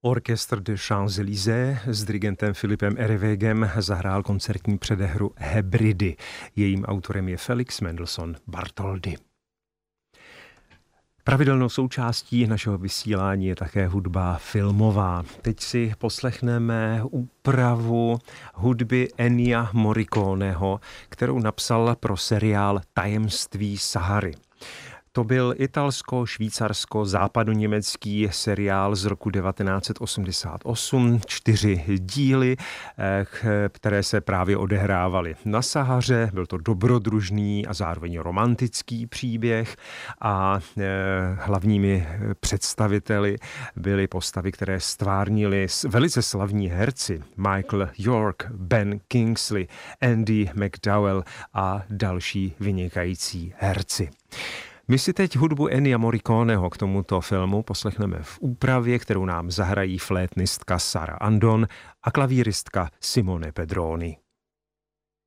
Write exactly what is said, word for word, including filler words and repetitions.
Orchestre de Champs-Élysées s dirigentem Philippem Hervéguem zahrál koncertní předehru Hebridy. Jejím autorem je Felix Mendelssohn Bartholdy. Pravidelnou součástí našeho vysílání je také hudba filmová. Teď si poslechneme úpravu hudby Ennia Morriconeho, kterou napsal pro seriál Tajemství Sahary. To byl italsko-švýcarsko-západoněmecký seriál z roku devatenáct set osmdesát osm, čtyři díly, které se právě odehrávaly na Sahaře. Byl to dobrodružný a zároveň romantický příběh a hlavními představiteli byly postavy, které stvárnili velice slavní herci Michael York, Ben Kingsley, Andy McDowell a další vynikající herci. My si teď hudbu Ennia Morriconeho k tomuto filmu poslechneme v úpravě, kterou nám zahrají flétnistka Sara Andon a klavíristka Simone Pedroni.